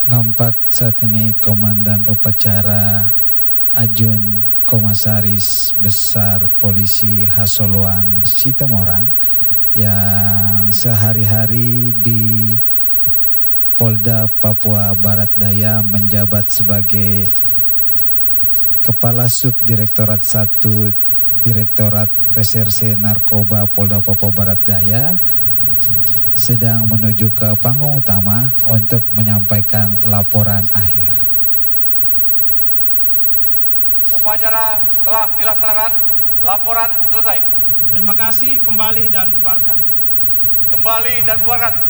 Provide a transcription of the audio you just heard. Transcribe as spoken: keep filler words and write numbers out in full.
Nampak saat ini Komandan Upacara Ajun Komisaris Besar Polisi Hasoluan Situmorang yang sehari-hari di Polda Papua Barat Daya menjabat sebagai Kepala Subdirektorat satu Direktorat Reserse Narkoba Polda Papua Barat Daya sedang menuju ke panggung utama untuk menyampaikan laporan akhir. Upacara telah dilaksanakan, laporan selesai. Terima kasih, kembali dan bubarkan. Kembali dan bubarkan.